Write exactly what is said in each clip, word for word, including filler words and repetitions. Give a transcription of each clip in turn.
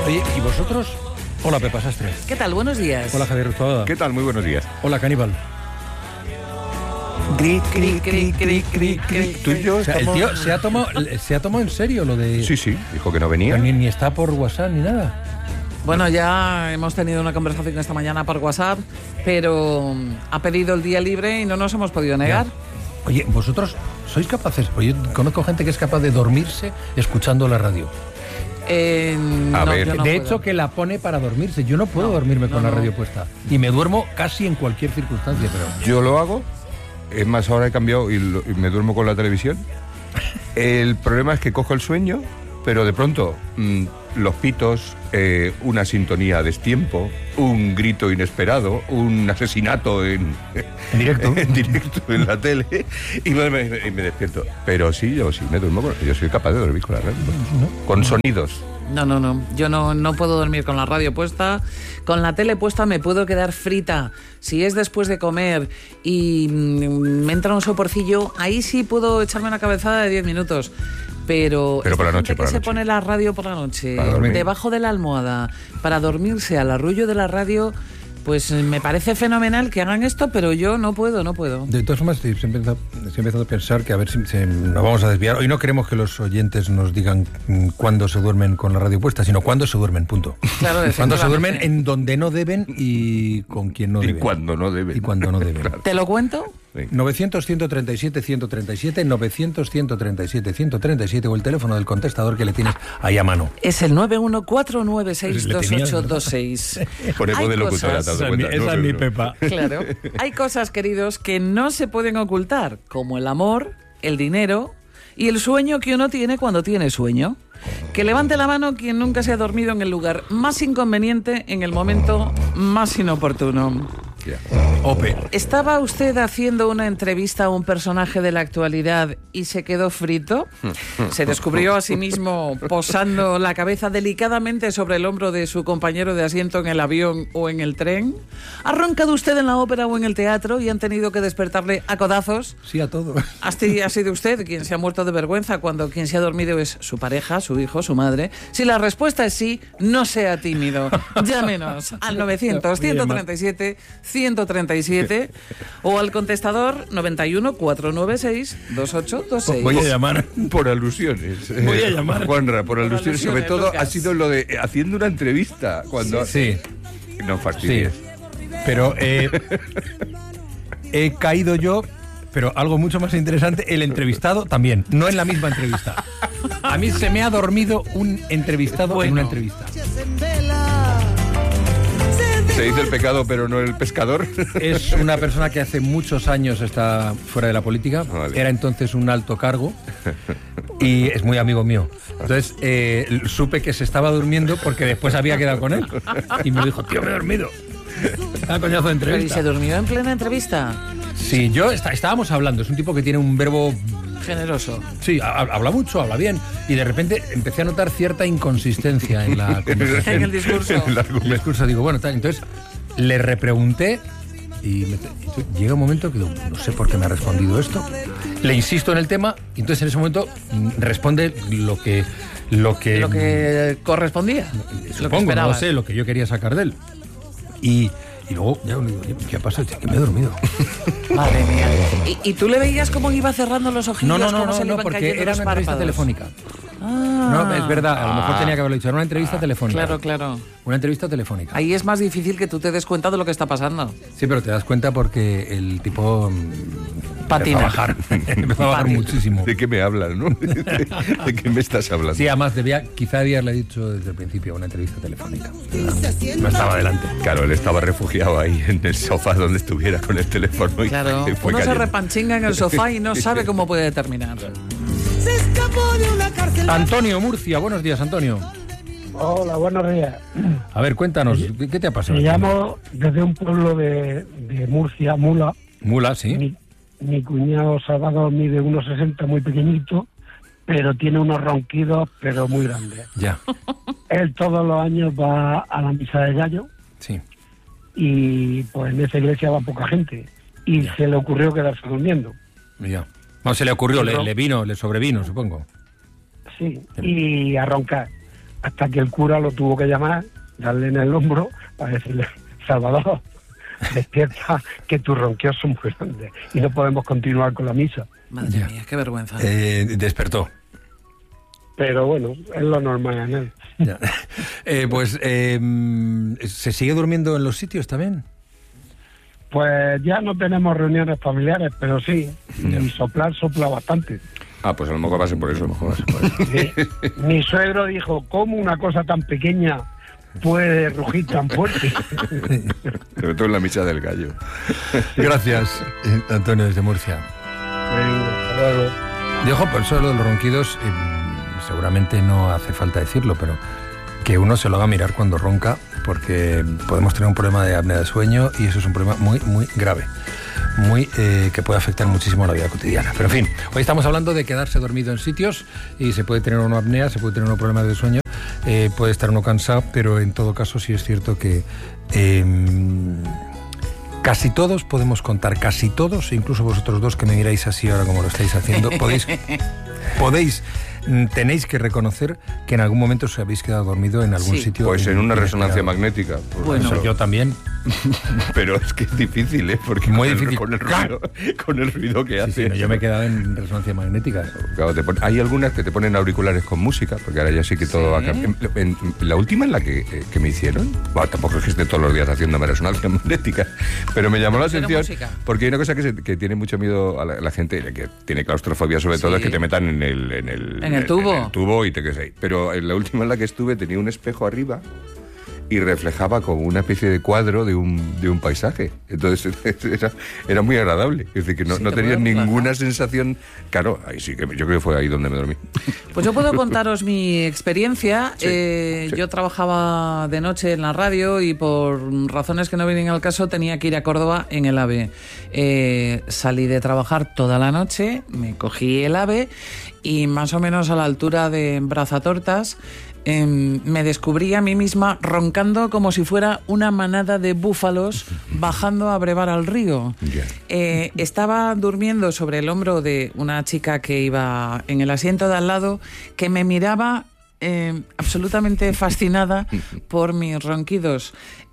Oye, ¿y vosotros? Hola, Pepa Sastre. ¿Qué tal? Buenos días. Hola, Javier Ruzuaga. ¿Qué tal? Muy buenos días. Hola, Caníbal. Cri, cri, cri, cri, cri, cri. Tú y yo O sea, el estamos... tío se ha tomado, se ha tomado en serio lo de... Sí, sí, dijo que no venía. Ni, ni está por WhatsApp ni nada. Bueno, ya hemos tenido una conversación esta mañana por WhatsApp, pero ha pedido el día libre y no nos hemos podido negar. Ya. Oye, ¿vosotros sois capaces? Oye, conozco gente que es capaz de dormirse escuchando la radio. Eh, A no, ver. yo no de puedo. hecho, que la pone para dormirse. Yo no puedo No, dormirme no, con la no. radio puesta. Y me duermo casi en cualquier circunstancia, pero... Yo lo hago. Es más, ahora he cambiado y, lo- y me duermo con la televisión. El problema es que cojo el sueño, pero de pronto mmm, los pitos, eh, una sintonía a destiempo, un grito inesperado, un asesinato en, En directo. en directo en la tele y me, me- y me despierto. Pero sí, yo sí me duermo, con- yo soy capaz de dormir con la radio, con sonidos. No, no, no. Yo no, no puedo dormir con la radio puesta. Con la tele puesta me puedo quedar frita. Si es después de comer y mm, me entra un soporcillo, ahí sí puedo echarme una cabezada de diez minutos. Pero, Pero por la esta noche, gente por que la se noche. pone la radio por la noche, Para dormir. debajo de la almohada, para dormirse al arrullo de la radio, pues me parece fenomenal que hagan esto, pero yo no puedo, no puedo. De todas formas, estoy empezando, estoy empezando a pensar que a ver si se- nos vamos a desviar. Hoy no queremos que los oyentes nos digan mm, cuándo se duermen con la radio puesta, sino cuándo se duermen, punto. Claro, Cuándo se duermen efectivamente. en donde no deben y con quien no Y deben. cuando no debe. Y cuando no deben. Claro. ¿Te lo cuento? Sí. novecientos, ciento treinta y siete, ciento treinta y siete, novecientos, ciento treinta y siete, ciento treinta y siete o el teléfono del contestador que le tienes ahí a mano. Es el nueve uno cuatro nueve seis dos ocho dos seis. Ponemos Hay de locutora, cosas- ¿te has dado cuenta? No, no, no. Pepa. Claro. Hay cosas, queridos, que no se pueden ocultar, como el amor, el dinero y el sueño que uno tiene cuando tiene sueño. Que levante la mano quien nunca se ha dormido en el lugar más inconveniente en el momento más inoportuno. Ya. Ope. ¿Estaba usted haciendo una entrevista a un personaje de la actualidad y se quedó frito? ¿Se descubrió a sí mismo posando la cabeza delicadamente sobre el hombro de su compañero de asiento en el avión o en el tren? ¿Ha roncado usted en la ópera o en el teatro y han tenido que despertarle a codazos? Sí a todo. ¿Ha sido ha sido usted quien se ha muerto de vergüenza cuando quien se ha dormido es su pareja, su hijo, su madre? Si la respuesta es sí, no sea tímido. Llámenos al novecientos, ciento treinta y siete, ciento treinta y siete o al contestador noventa y uno, cuatrocientos noventa y seis, veintiocho veintiséis. Voy a llamar. Por alusiones. Voy a Eh, llamar. Juanra, por, Por alusiones. Sobre alusiones, todo Lucas. ha sido lo de eh, haciendo una entrevista. Cuando Sí, No sí. fastidies. Pero eh, he caído yo, pero algo mucho más interesante, el entrevistado también, no en la misma entrevista. A mí se me ha dormido un entrevistado en Bueno. una entrevista. Se dice el pecado, pero no el pescador. Es una persona que hace muchos años está fuera de la política. Vale. Era entonces un alto cargo y es muy amigo mío. Entonces eh, supe que se estaba durmiendo porque después había quedado con él. Y me dijo, tío, me he dormido. Ah, coñazo de Pero, ¿y entrevista. se durmió en plena entrevista? Sí, yo está- estábamos hablando. Es un tipo que tiene un verbo... Generoso. Sí, ha- habla mucho, habla bien. Y de repente empecé a notar cierta inconsistencia en la conversación. En el discurso. En el discurso digo, bueno, tal. Entonces le repregunté y, me- y llega un momento que digo, no sé por qué me ha respondido esto. Le insisto en el tema y entonces en ese momento mm, responde lo que... Lo que, Lo que correspondía. Lo que supongo, no esperaba. lo sé, lo que yo quería sacar de él. Y, y luego ya le digo, oye, ¿qué ha pasado? Dice, que me he dormido. Madre mía. ¿Y, y tú le veías cómo iba cerrando los ojillos? No, no, no, cómo no, se le no, iban porque cayendo era los una entrevista párpados? telefónica. Ah, No, es verdad, a lo mejor tenía que haberlo dicho. Era una entrevista telefónica. Claro, claro. Una entrevista telefónica. Ahí es más difícil que tú te des cuenta de lo que está pasando. Sí, pero te das cuenta porque el tipo mm, Patina. empezó a bajar. Empezó a bajar Patina. muchísimo. ¿De qué me hablas, no? ¿De qué me estás hablando? Sí, además debía, quizá debía haberle dicho desde el principio una entrevista telefónica. No estaba adelante. Claro, él estaba refugiado ahí en el sofá donde estuviera con el teléfono. Y Claro. y fue Uno se cayendo. repanchinga en el sofá y no sabe cómo puede terminar. Se escapó de una cárcel. Antonio Murcia, buenos días, Antonio. Hola, buenos días. A ver, cuéntanos, ¿qué qué te ha pasado? Me llamo desde un pueblo de, de Murcia, Mula. Mula, sí. Mi, mi cuñado Salvador mide uno sesenta, muy pequeñito, pero tiene unos ronquidos, pero muy grandes. Ya, Él todos los años va a la misa de gallo sí. y pues en esa iglesia va poca gente. Y Ya. se le ocurrió quedarse durmiendo. Ya. No, se le ocurrió, le, Pero- le vino, le sobrevino, supongo. Sí, y a roncar. hasta que el cura lo tuvo que llamar, darle en el hombro para decirle, Salvador, despierta, que tus ronquidos son muy grandes y no podemos continuar con la misa. Madre Ya. mía, qué vergüenza. Eh, despertó. Pero bueno, es lo normal en él. Ya. Eh, pues, eh, ¿se sigue durmiendo en los sitios también? Pues ya no tenemos reuniones familiares, pero sí, Ya. y soplar sopla bastante. Ah, pues a lo mejor va a ser por eso. A lo mejor va a ser por eso. Sí. Mi suegro dijo, ¿cómo una cosa tan pequeña puede rugir tan fuerte? Sobre todo en la misa del gallo. Gracias, eh, Antonio, desde Murcia. Venga, hasta luego. De ojo, por eso lo de los ronquidos, eh, seguramente no hace falta decirlo, pero que uno se lo haga mirar cuando ronca, porque podemos tener un problema de apnea de sueño y eso es un problema muy, muy grave, muy eh, que puede afectar muchísimo a la vida cotidiana. Pero en fin, hoy estamos hablando de quedarse dormido en sitios y se puede tener una apnea, se puede tener unos problemas de sueño, eh, puede estar uno cansado, pero en todo caso sí es cierto que eh, casi todos podemos contar, casi todos, incluso vosotros dos que me miráis así ahora como lo estáis haciendo, podéis, podéis, mm, tenéis que reconocer que en algún momento os habéis quedado dormido en algún Sí. sitio. Pues en una inesperado. resonancia magnética. por Bueno. ejemplo. Yo también. Pero es que es difícil, ¿eh? Porque Muy con el- difícil. Con el ruido, con el ruido que Sí, hace. sí, no, yo me he quedado en resonancia magnética. Claro, te pon- hay algunas que te ponen auriculares con música, porque ahora ya sí que todo va a cambiar. En, en- la última en la que, eh, que me hicieron, bueno, tampoco es que esté todos los días haciéndome resonancia magnética, pero me llamó la Pero atención música. porque hay una cosa que, se- que tiene mucho miedo a la, la gente, que tiene claustrofobia sobre Sí. todo, es que te metan en el, en el, En el tubo. en el tubo y te quedes ahí. Pero en la última en la que estuve tenía un espejo arriba y reflejaba como una especie de cuadro de un, de un paisaje. Entonces era, era muy agradable. Es decir, que no, Sí, no te tenía puede relajar. ninguna sensación. Claro, ahí sí que yo creo que fue ahí donde me dormí. Pues yo puedo contaros mi experiencia. Sí, Eh, sí. Yo trabajaba de noche en la radio y por razones que no vienen al caso tenía que ir a Córdoba en el AVE. Eh, salí de trabajar toda la noche, me cogí el AVE y más o menos a la altura de Brazatortas eh, me descubrí a mí misma roncando como si fuera una manada de búfalos bajando a brevar al río. Ya. Eh, estaba durmiendo sobre el hombro de una chica que iba en el asiento de al lado, que me miraba eh, absolutamente fascinada por mis ronquidos.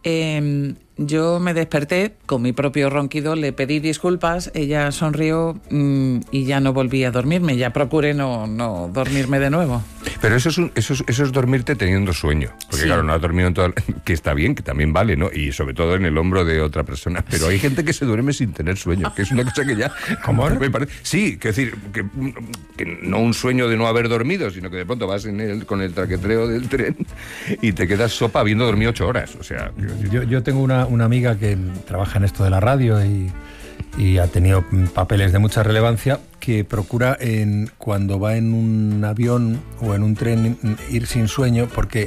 Eh, yo me desperté con mi propio ronquido, le pedí disculpas, ella sonrió mm, y ya no volví a dormirme, ya procuré no, no dormirme de nuevo. Pero eso es, un- eso, es, eso es dormirte teniendo sueño. Porque Sí. claro, no has dormido en todo... Que está bien, que también vale, ¿no? Y sobre todo en el hombro de otra persona. Pero hay gente que se duerme sin tener sueño, que es una cosa que ya... ¿Cómo? Me parece, sí, que decir, que, que no un sueño de no haber dormido, sino que de pronto vas en el, con el traquetreo del tren y te quedas sopa habiendo dormido ocho horas. O sea, quiero decir, Yo, yo tengo una, una amiga que trabaja en esto de la radio y, y ha tenido mm, papeles de mucha relevancia, que procura en, cuando va en un avión o en un tren mm, ir sin sueño, porque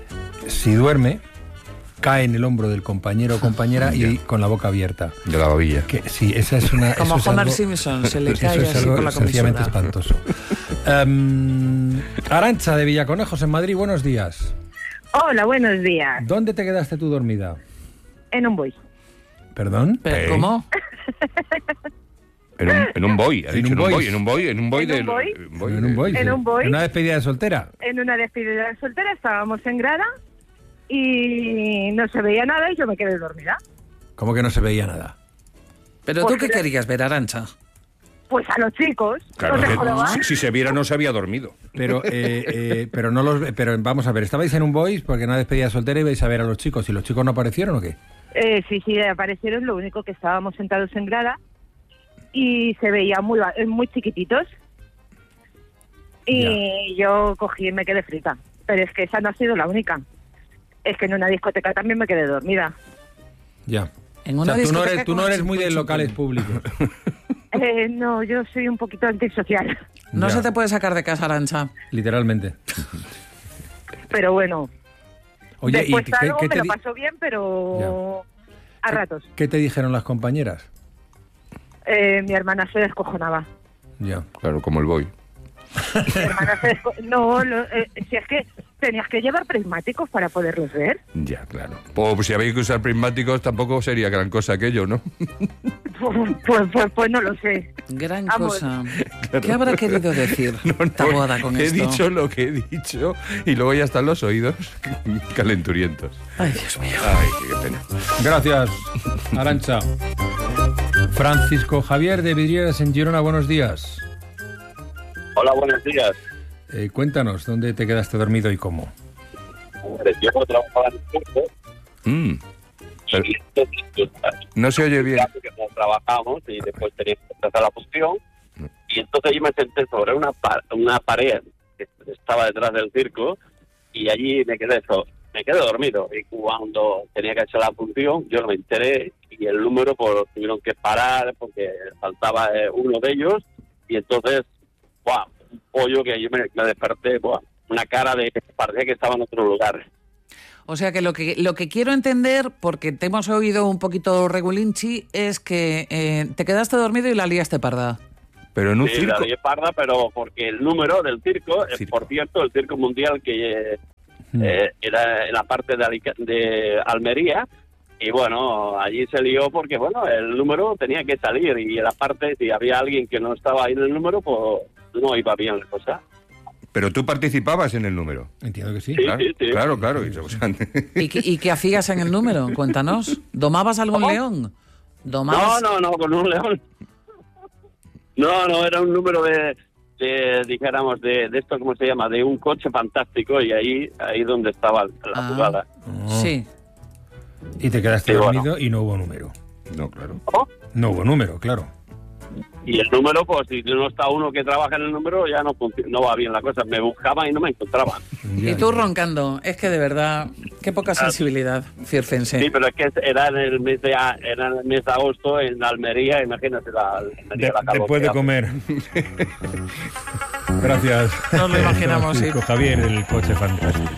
si duerme cae en el hombro del compañero o compañera y Ya. con la boca abierta. de la babilla. Que, sí, esa es una... Como eso es Homer algo- Simpson, se le eso cae es así algo con la sencillamente comisura. espantoso. Em, Arantxa, de Villaconejos, en Madrid, buenos días. Hola, buenos días. ¿Dónde te quedaste tú dormida? En un boy. ¿Perdón? Pero, ¿Eh? ¿cómo? En un, en un boy, ha En dicho, un en un boy. boy, en un boy, en un boy ¿En un del- boy? un boy En un de- boy. En sí. un boy. En una despedida de soltera. En una despedida de soltera estábamos en grada y no se veía nada y yo me quedé dormida. ¿Cómo que no se veía nada? ¿Pero tú Porque- qué querías ver, Arantxa? Pues a los chicos. Claro, ¿os que dejo probar? si, si se viera no se había dormido. Pero, eh, eh, pero no los, pero vamos a ver, estabais en un boys porque en una despedida de soltera ibais a ver a los chicos y los chicos no aparecieron o qué? Eh, sí, sí, aparecieron. Lo único que estábamos sentados en grada y se veían muy, ba- muy chiquititos. Y yo cogí y me quedé frita. Pero es que esa no ha sido la única. Es que en una discoteca también me quedé dormida. Ya. En O una sea, tú no discoteca eres, tú con no eres chimpún, muy de chimpún. locales públicos. Eh, no, yo soy un poquito antisocial. No Ya. se te puede sacar de casa, Arantxa. Literalmente. Pero bueno, Oye, ¿y después qué, algo qué me te lo di- paso bien, pero a ratos. qué te dijeron las compañeras? Eh, mi hermana se descojonaba. Ya. Claro, como el boy. Mi hermana se desco- No, lo- eh, si es que tenías que llevar prismáticos para poderlos ver. Ya, claro. O si habéis que usar prismáticos tampoco sería gran cosa aquello, ¿no? Pues, pues, pues no lo sé. Gran Vamos. cosa. Claro. ¿Qué habrá querido decir No, no, Taboada con he esto? dicho lo que he dicho y luego ya están los oídos calenturientos. Ay, Dios mío. Ay, qué pena. Gracias, Arantxa. Francisco Javier de Vidrieras en Girona, buenos días. Hola, buenos días. Eh, cuéntanos, ¿dónde te quedaste dormido y cómo? Yo trabajaba en el circo Mm, pero y entonces, pues, no se oye bien. porque como trabajamos y después tenía que empezar la función y entonces yo me senté sobre una pa- una pared que estaba detrás del circo y allí me quedé so- me quedé dormido y cuando tenía que hacer la función yo no me enteré y el número pues tuvieron que parar porque faltaba eh, uno de ellos y entonces ¡buah! Un pollo que yo me, me desperté, ¡buah! Una cara de parecía que estaba en otro lugar. O sea que lo que lo que quiero entender, porque te hemos oído un poquito regulinchi, es que eh, te quedaste dormido y la liaste parda. Pero en un Sí, circo. la de parda, pero porque el número del circo, eh, Circo. por cierto, el circo mundial que eh, Mm. eh, era en la parte de, Alica- de Almería, y bueno, allí se lió porque, bueno, el número tenía que salir, y en la parte, si había alguien que no estaba ahí en el número, pues no iba bien la cosa. Pero tú participabas en el número. Entiendo que sí. Sí, Claro, sí, sí. claro, claro. Y, o sea, ¿Y qué, y qué hacías en el número? Cuéntanos. ¿Domabas algún ¿Cómo? león? No, ¿Domabas? no, no, con un león. No, no, era un número de, de dijéramos, de, de esto, ¿cómo se llama? De un coche fantástico, y ahí ahí donde estaba la Ah. jugada. Oh. Sí. Y te quedaste Sí, bueno. dormido y no hubo número. no, claro. ¿Cómo? No hubo número, claro. Y el número, pues si no está uno que trabaja en el número, ya no, func- no va bien la cosa. Me buscaban y no me encontraban. Ya, Y tú ya. roncando. Es que de verdad, qué poca sensibilidad, circense. Sí, pero es que era en el mes de, a- era en el mes de agosto en Almería, imagínate la, Almería, De- la calor después que de hace. comer. Gracias. Nos lo imaginamos, sí. Francisco Javier, el coche fantástico.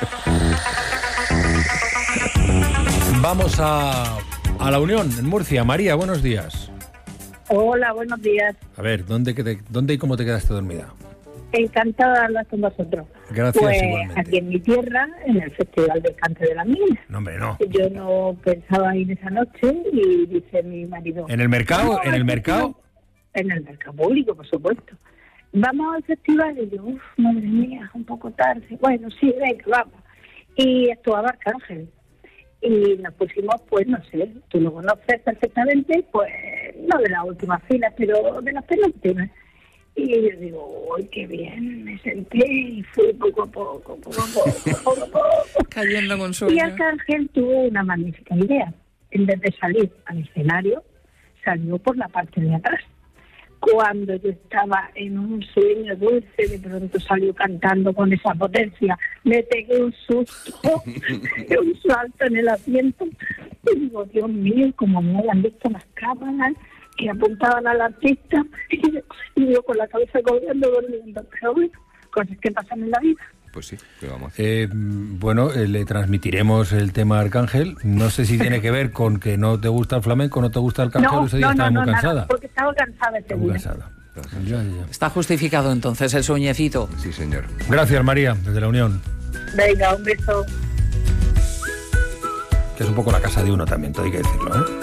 Vamos a, a la Unión, en Murcia. María, buenos días. Hola, buenos días. A ver, ¿dónde, que te- ¿dónde y cómo te quedaste dormida? Encantada de hablar con vosotros. Gracias, Pues igualmente. aquí en mi tierra, en el Festival del Cante de la Mina. No, hombre, no. Yo no pensaba ir esa noche y dice mi marido... ¿En el mercado? "Vamos ¿En el al mercado? festival". En el mercado público, por supuesto. Vamos al festival y yo, uff, madre mía, un poco tarde. Bueno, sí, venga, vamos. Y actuaba Arcángel. Y nos pusimos, pues, no sé, tú lo conoces perfectamente, pues, no de las últimas filas, pero de las penúltimas. Y yo digo, uy, qué bien, me senté y fui poco a poco, poco a poco, poco a poco. Cayendo con Y sueño. Arcángel tuvo una magnífica idea. En vez de salir al escenario, salió por la parte de atrás. Cuando yo estaba en un sueño dulce, de pronto salió cantando con esa potencia. Me pegué un susto, un salto en el asiento. Y digo, Dios mío, como me habían visto las cámaras que apuntaban al artista. Y yo, y yo con la cabeza colgando, durmiendo. Pero bueno, cosas que pasan en la vida. Pues sí, ¿qué vamos a hacer? Eh, bueno, eh, le transmitiremos el tema a Arcángel. No sé si tiene que ver con que no te gusta el flamenco, no te gusta el Arcángel, No, ese día no, estaba no, muy no, cansada. nada, porque estaba cansada ese Estaba muy día. cansada. Ya, ya, ya. Está justificado entonces el sueñecito. Sí, señor. Gracias, María, desde la Unión. Venga, un beso. Que es un poco la casa de uno también, todo hay que decirlo, ¿eh?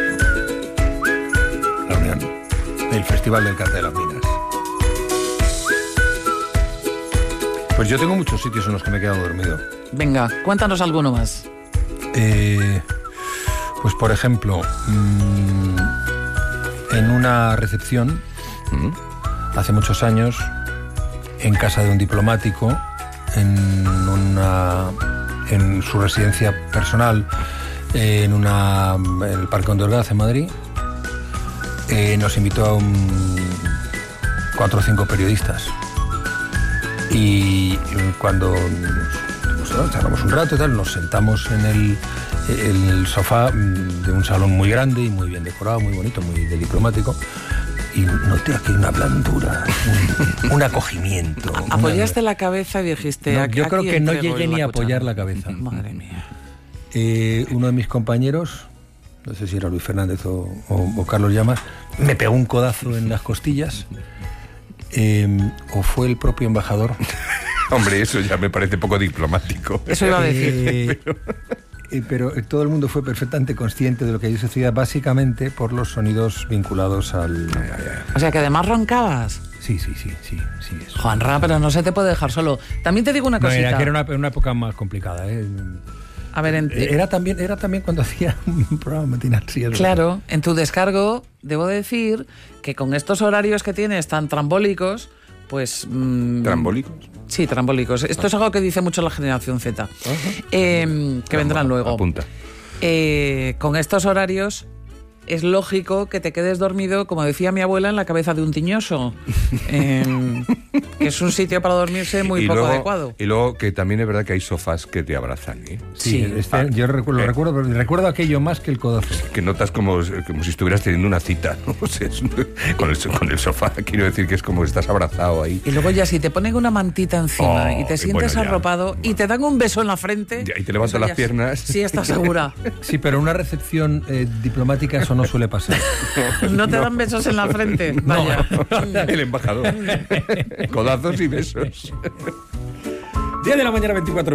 La Unión, el Festival del Cante de las Minas. Pues yo tengo muchos sitios en los que me he quedado dormido. Venga, cuéntanos alguno más. Eh, pues por ejemplo, mmm, en una recepción, Mm. hace muchos años, en casa de un diplomático, en una en su residencia personal, eh, en una en el Parque Ondorgaz en Madrid, eh, nos invitó a un cuatro o cinco periodistas. Y cuando nos, nos charlamos un rato y tal, nos sentamos en el, en el sofá de un salón muy grande y muy bien decorado, muy bonito, muy de diplomático. Y noté aquí una blandura, un, un acogimiento. una- Apoyaste la cabeza y dijiste... No, "Aquí- yo creo aquí que no entrego llegué la ni a cuchara". apoyar la cabeza. Madre mía. Eh, uno de mis compañeros, no sé si era Luis Fernández o, o- o Carlos Llamas, me pegó un codazo en las costillas. Eh, o fue el propio embajador. Hombre, eso ya me parece poco diplomático. Eso iba a decir. Eh, eh, pero todo el mundo fue perfectamente consciente de lo que allí sucedía, básicamente por los sonidos vinculados al... O sea, que además roncabas. Sí, sí, sí, sí, sí. Eso. Juanra, pero no se te puede dejar solo. También te digo una No, cosita. era que era una, una época más complicada, ¿eh? A ver, en, Era también, era también cuando hacía un programa matinal. Sí, es claro, verdad. en tu descargo debo decir que con estos horarios que tienes tan trambólicos, pues... Mmm, ¿Trambólicos? Sí, trambólicos. Esto es algo que dice mucho la generación Z, eh, que vendrán luego. Apunta. Eh, con estos horarios es lógico que te quedes dormido, como decía mi abuela, en la cabeza de un tiñoso, eh, que es un sitio para dormirse muy y poco luego, adecuado. Y luego que también es verdad que hay sofás que te abrazan, ¿eh? Sí, Sí. este, Ah, yo recuerdo, eh. recuerdo, pero recuerdo aquello más que el codazo. Que notas como, como si estuvieras teniendo una cita, ¿no? O sea, es- con, el, con el sofá, quiero decir que es como que estás abrazado ahí. Y luego ya si te ponen una mantita encima Oh, y te y sientes bueno, ya. arropado y te dan un beso en la frente... Ya, y te levantas eso las ya- piernas. Sí, estás segura. Sí, pero en una recepción eh, diplomática eso no suele pasar. No te dan besos en la frente. Vaya. El embajador. Codazos y besos. diez de la mañana, veinticuatro